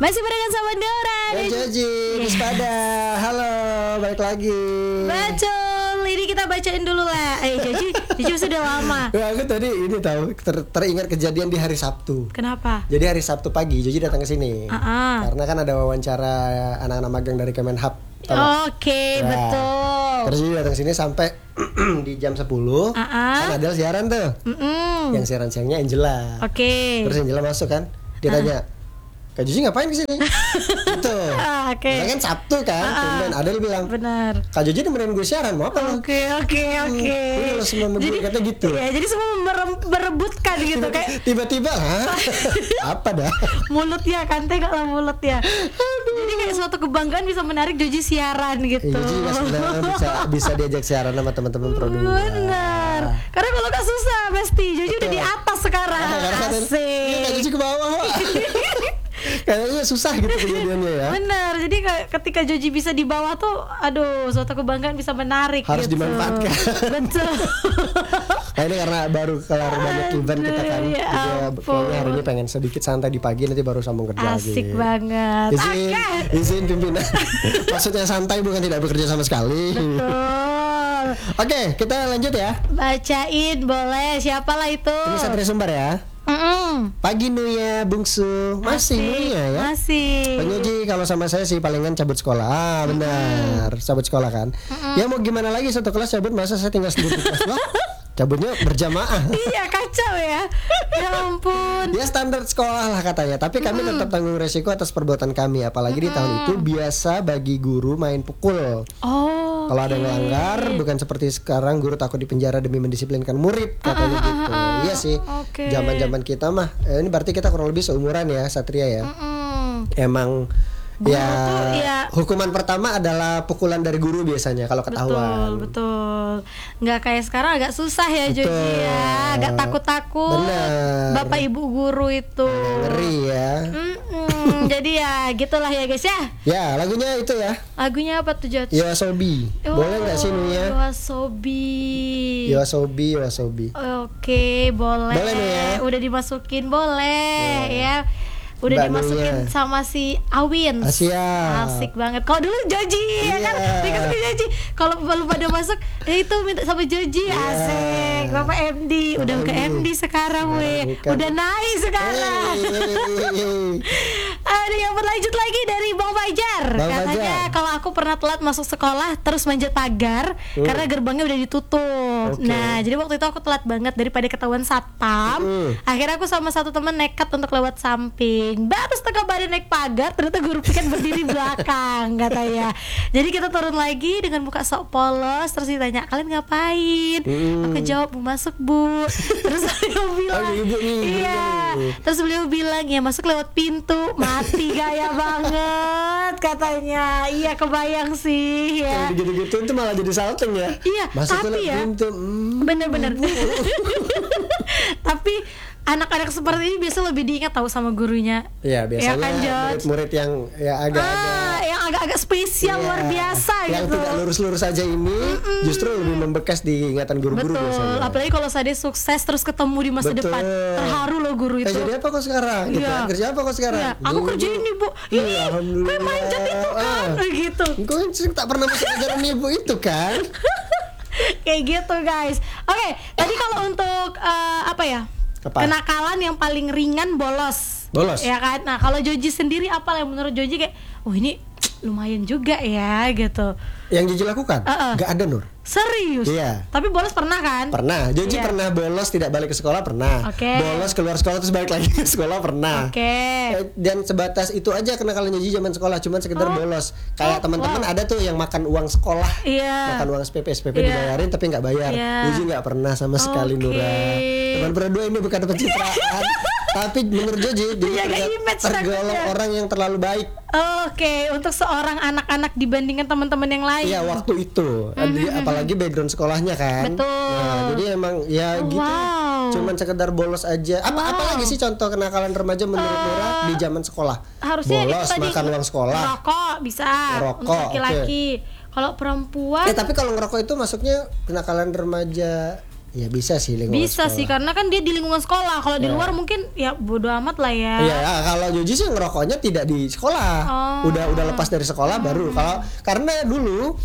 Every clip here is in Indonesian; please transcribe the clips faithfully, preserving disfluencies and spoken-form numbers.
Masih barengan sama Dora dan Joji, Wispada. Halo, balik lagi. Betul, ini kita bacain dulu lah. Eh Joji, Joji sudah lama. Ya, aku tadi ini tahu ter- teringat kejadian di hari Sabtu. Kenapa? Jadi hari Sabtu pagi Joji datang ke sini. Uh-uh. Karena kan ada wawancara anak-anak magang dari Kemenhub. Oke, okay, nah, betul. Terus Joji datang sini sampai di jam sepuluh. Uh-uh. Kan ada siaran tuh. Mm-mm. Yang siaran siangnya Angela. Oke. Okay. Terus Angela masuk kan. Dia uh-uh. tanya, Kak Joji ngapain kesini? Gitu. Ah, oke. Okay. Kan Sabtu kan, kemudian uh-uh. Adel bilang, benar. Kak Joji nemenin gue siaran, mau apa? Oke, oke, oke. Jadi kata gitu. Ya, jadi semua merebutkan gitu kayak. Tiba-tiba, hah? Apa dah? Mulutnya kan, tengok lah mulutnya. Jadi kayak suatu kebanggaan bisa menarik Joji siaran gitu. Iya, Joji sebenarnya bisa bisa diajak siaran sama teman-teman produser. Benar. Karena kalau gak susah pasti Joji udah di atas sekarang. Asik. Iya, Kak Joji ke bawah. Kayaknya susah gitu kejadiannya ya. Benar, jadi ketika Joji bisa di bawah tuh, aduh, suatu kebanggaan bisa menarik. Harus gitu. dimanfaatkan. Betul. Nah ini karena baru kelar banyak event kita kan, ya jadi kayaknya hari ini pengen sedikit santai di pagi, nanti baru sambung kerja lagi. Asik banget. Izin, okay. izin pimpinan. Maksudnya santai bukan tidak bekerja sama sekali. Betul. Oke, kita lanjut ya. Bacain boleh, siapalah itu? Ini Satria Sumbar ya. Mm-mm. Pagi Nuya Bungsu. Masih, masih Nuya ya. Masih. Bang Yoji kalau sama saya sih palingan cabut sekolah. Ah benar, mm-hmm. cabut sekolah kan. Mm-hmm. Ya mau gimana lagi, satu kelas cabut, masa saya tinggal sendiri di kelas. Wah, cabutnya berjamaah. Iya, kacau ya. Ya ampun. Ya standar sekolah lah katanya. Tapi kami mm. tetap tanggung resiko atas perbuatan kami. Apalagi mm. di tahun itu biasa bagi guru main pukul. Oh. Kalau okay. ada yang melanggar, bukan seperti sekarang guru takut dipenjara demi mendisiplinkan murid katanya uh, uh, gitu. Uh, uh, iya sih. Okay. Zaman-zaman kita mah, eh, ini berarti kita kurang lebih seumuran ya, Satria ya. Uh, uh. Emang guru ya, tuh, ya hukuman pertama adalah pukulan dari guru biasanya kalau ketahuan. Betul, betul. Nggak kayak sekarang agak susah ya Joji ya, agak takut-takut. Benar. Bapak ibu guru itu. Ngeri ya. Mm-mm. Jadi ya gitulah ya guys ya. Ya lagunya itu ya. Lagunya apa tuh Joji? Yoasobi. Oh, boleh nggak sih Nuya? Yoasobi. Yoasobi, Yoasobi. Oke, boleh. Boleh Nuya. Udah dimasukin boleh ya. Udah Mbak dimasukin Nuya sama si Awin. Asia. Asik banget. Kalau dulu Joji yeah. ya kan, dikasih Joji. Kalau belum pada masuk, ya itu minta sama Joji. Yeah. Asik. Bapak M D, udah ke M D sekarang, weh. Udah naik sekarang. Ada yang berlanjut lagi dari Bang Fajar. Bang Katanya kalau aku pernah telat masuk sekolah terus manjat pagar uh. karena gerbangnya udah ditutup. Okay. Nah, jadi waktu itu aku telat banget daripada ketahuan satpam. Uh. Akhirnya aku sama satu teman nekat untuk lewat samping. Baru setengah badan naik pagar, ternyata guru piket berdiri belakang katanya. Jadi kita turun lagi dengan muka sok polos, terus ditanya kalian ngapain? Hmm. Aku jawab mau masuk bu. Terus beliau bilang, oh, iya. Terus beliau bilang ya masuk lewat pintu. Mati gaya banget katanya. Iya kebayang sih ya. Kalau gitu-gitu itu malah jadi salting ya. Iya. Masuk tapi ya, pintu. Hmm. Bener-bener. Tapi anak-anak seperti ini biasa lebih diingat tahu sama gurunya. Iya, biasanya ya kan, murid-murid yang ya agak-agak ah, yang agak-agak spesial ya, luar biasa yang gitu. Yang tidak lurus-lurus saja ini Mm-mm. justru lebih membekas di ingatan guru-guru. Betul, biasanya. Apalagi kalau saya sukses terus ketemu di masa Betul. depan. Terharu loh guru itu. Eh, jadi apa kok sekarang? Gitu ya. Kerja apa kok sekarang? Ya, aku kerja ini bu. Ini, gue manjat itu kan ah. gitu. Gue tak pernah masuk ajaran ibu itu kan. Kayak gitu guys. Oke, okay, tadi kalau untuk uh, apa ya? Apa? Kenakalan yang paling ringan bolos. Bolos. Ya kan. Nah, kalau Joji sendiri apa yang menurut Joji kayak, oh ini lumayan juga ya gitu. Yang Joji lakukan? Uh-uh. Gak ada Nur. Serius? Iya. Tapi bolos pernah kan? Pernah. Joji yeah. pernah bolos tidak balik ke sekolah pernah. Okay. Bolos keluar sekolah terus balik lagi ke sekolah pernah. Oke. Okay. Dan sebatas itu aja kenakalan Joji zaman sekolah, cuman sekedar oh. bolos. Kayak oh, teman-teman wow. ada tuh yang makan uang sekolah, yeah. makan uang S P P, S P P yeah. dibayarin tapi nggak bayar. Yeah. Joji nggak pernah sama sekali okay. Nura. Teman berdua ini bukan pencitraan. Tapi menurut Joji, dia tergolong orang yang terlalu baik. Oke, okay. Untuk seorang anak-anak dibandingkan teman-teman yang lain. Iya, waktu itu. Mm-hmm. Apalagi background sekolahnya kan. Betul. Nah, jadi emang ya oh, gitu. Wow. Cuman sekedar bolos aja. Apa wow. apalagi sih contoh kenakalan remaja menurut uh, Nura di zaman sekolah? Harusnya bolos, itu tadi, makan uang sekolah. Rokok bisa. Rokok, untuk laki-laki. Okay. Kalau perempuan. Eh tapi kalau ngerokok itu masuknya kenakalan remaja Ya bisa sih lingkungan Bisa sekolah. sih karena kan dia di lingkungan sekolah. Kalau di Ya. luar mungkin ya bodo amat lah ya. Iya, ya, kalau Joji sih ngerokoknya tidak di sekolah. Oh. Udah udah lepas dari sekolah mm. baru. Kalau karena dulu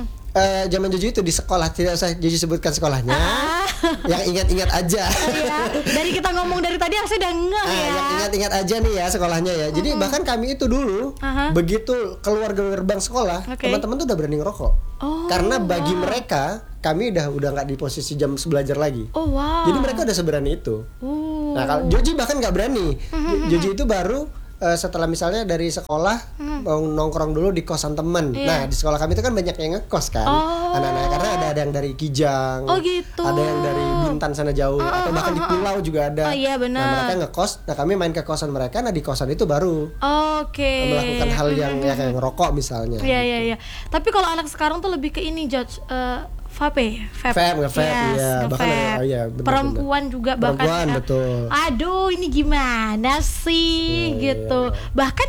Uh, zaman Joji itu di sekolah, tidak usah Joji sebutkan sekolahnya. Ah. Yang ingat-ingat aja. Oh, iya. Dari kita ngomong dari tadi aku sudah ngeh nah, ya. Yang ingat-ingat aja nih ya sekolahnya ya. Jadi uh-uh. bahkan kami itu dulu uh-huh. begitu keluar gerbang sekolah, okay. teman-teman tuh udah berani ngerokok. Oh, Karena bagi wow. mereka kami udah udah nggak di posisi jam belajar lagi. Oh wow. Jadi mereka udah seberani itu. Uh. Nah kalau Joji bahkan nggak berani. Uh-huh. Joji itu baru Uh, setelah misalnya dari sekolah hmm. mau nongkrong dulu di kosan teman. Yeah. Nah di sekolah kami itu kan banyak yang ngekos kan, oh. anak-anak karena ada, ada yang dari Kijang, oh, gitu. ada yang dari Bintan sana jauh, oh, atau bahkan oh, di pulau juga ada. Oh, iya, benar. Nah mereka ngekos, nah kami main ke kosan mereka. Nah di kosan itu baru oh, okay. melakukan hal yang ya kayak ngerokok misalnya. Iya iya iya. Tapi kalau anak sekarang tuh lebih ke ini George. Uh, Vape, vape, vape, nge-vape, yes, ya. nge-vape. Bahkan oh, iya, bener, perempuan bener. juga bahkan. Perempuan, ya. Betul. Aduh, ini gimana sih, oh, gitu. Iya, iya. Bahkan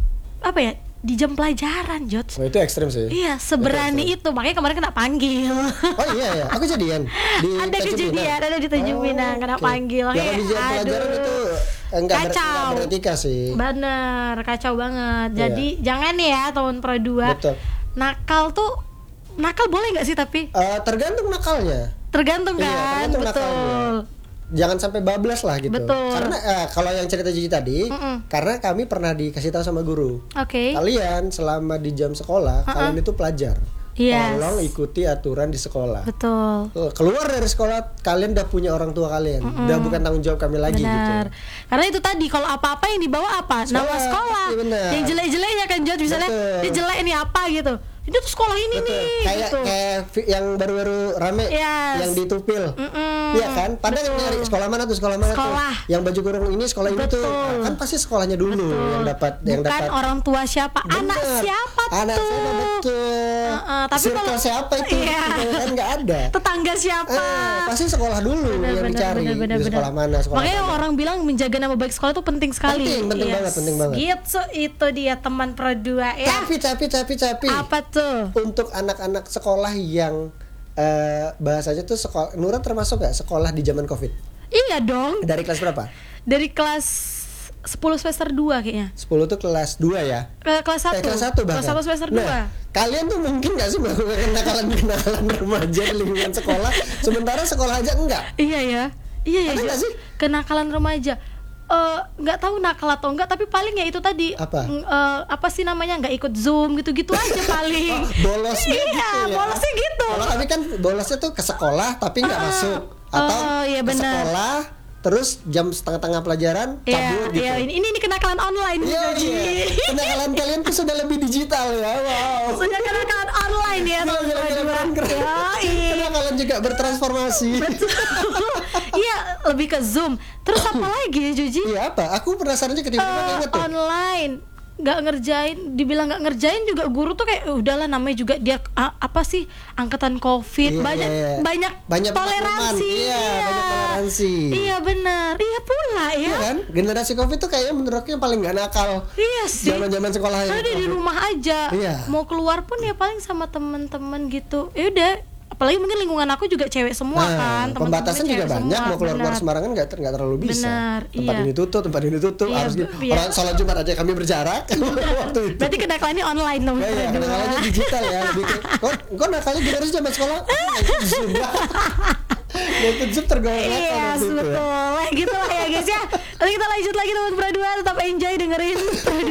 apa ya di jam pelajaran, George. Oh, itu ekstrim sih. Iya, seberani itu, itu. Makanya kemarin kena panggil. Oh iya ya, aku jadian. Di ada kejadian, ada di Tanjung Pinang, oh, kena okay. panggil. Ya, di jam pelajaran itu enggak kacau. Ber, beretika sih. Bener, kacau banget. Jadi iya. jangan ya tahun pro dua. Betul. Nakal tuh nakal boleh nggak sih tapi? Uh, tergantung nakalnya. Tergantung kan, iya, tergantung betul. Nakalnya. Jangan sampai bablas lah gitu. Betul. Karena uh, kalau yang cerita Gigi tadi, Mm-mm. karena kami pernah dikasih tahu sama guru. Oke. Okay. Kalian selama di jam sekolah, uh-uh. kalian itu pelajar. Yes. Tolong ikuti aturan di sekolah. Betul. Keluar dari sekolah, kalian udah punya orang tua kalian, Mm-mm. udah bukan tanggung jawab kami lagi. Benar. Gitu. Karena itu tadi kalau apa-apa yang dibawa apa, sekolah, nama sekolah. Iya, yang jelek-jeleknya kan Jod misalnya, dia jelek ini apa gitu. Ini tuh sekolah ini Betul. nih. Kayak gitu. kayak yang baru-baru rame, yes. yang di Tupil, iya kan? Padahal nyari sekolah mana tuh sekolah mana sekolah. tuh? Yang baju kurung ini sekolah Betul. ini tuh, nah, kan pasti sekolahnya dulu betul. yang dapat, yang Bukan dapat. orang tua siapa, Bener. anak siapa anak tuh? Anak siapa betul. Uh, uh, tapi Circle kalau siapa itu? Iya. Kan nggak ada. Tetangga siapa? Eh, pasti sekolah dulu bener, yang bener, dicari. Bener, bener, di sekolah mana? Sekolah Makanya mana. orang bilang menjaga nama baik sekolah itu penting sekali. Penting, penting yes. banget, penting banget. Gitu itu dia teman pro dua ya. Tapi tapi tapi tapi. Apa tuh? Untuk anak-anak sekolah yang uh, bahasanya tuh sekolah Nura termasuk gak sekolah di zaman Covid? Iya dong. Dari kelas berapa? Dari kelas sepuluh semester dua kayaknya. sepuluh tuh kelas dua ya? Ke, kelas satu. Eh, kelas satu bahkan. Kelas satu semester nah, dua. Kalian tuh mungkin gak sih melakukan kenakalan-kenakalan remaja di lingkungan sekolah sementara sekolah aja enggak? Iya ya. Iya ya. Ada gak sih? Kenakalan remaja. Nggak uh, tahu nakal atau enggak, tapi paling ya itu tadi apa, uh, apa sih namanya, nggak ikut zoom gitu-gitu aja paling. Oh, bolosnya iya, gitu ya. Bolosnya gitu. Kalau kami kan bolosnya tuh ke sekolah tapi nggak uh, masuk atau uh, iya, ke bener. sekolah terus jam setengah-tengah pelajaran cabut yeah, gitu. Iya, ini, ini ini kenakalan online Iya, gitu. Iya. Kenakalan kalian tuh sudah lebih digital ya. Wow. Sudah kenakalan online ya. Keren keren. Kenakalan juga bertransformasi. Iya, lebih ke Zoom. Terus apa lagi ya, Juji? Iya, apa? Aku penasaran aja ketika uh, inget tuh. Online. Nggak ngerjain, dibilang nggak ngerjain juga guru tuh kayak udahlah, namanya juga dia uh, apa sih angkatan Covid, iya, banyak, iya. banyak banyak toleransi. Iya, iya, banyak toleransi. Iya benar, iya pula ya. Iya kan, generasi Covid tuh kayaknya menurutku yang paling nggak nakal. Iya sih. Zaman-zaman sekolah. Karena dia di rumah aja. Iya. Mau keluar pun ya paling sama teman-teman gitu. Ya udah. Apalagi mungkin lingkungan aku juga cewek semua nah, kan, pembatasan juga banyak, semua. Mau keluar-keluar sembarangan nggak nggak terlalu bisa. Bener, tempat iya. ini tutup, tempat ini tutup, iya, harus gitu. Iya. Orang sholat Jumat aja kami berjarak waktu itu. Berarti kenakalannya online dong. Ya, ya, kenakalannya digital ya. Kok kok nakalnya generasi zaman sekolah? Ikut Zoom tergolong. Iya, betul. Ya. Gitu lah ya guys ya. Nanti kita lanjut lagi teman-teman berdua, tetap enjoy dengerin